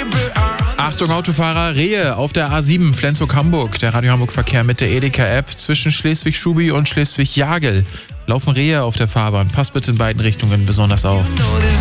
Achtung Autofahrer, Rehe auf der A7 Flensburg-Hamburg. Der Radio Hamburg-Verkehr mit der Edeka-App zwischen Schleswig-Schubi und Schleswig-Jagel. Laufen Rehe auf der Fahrbahn. Passt bitte in beiden Richtungen besonders auf.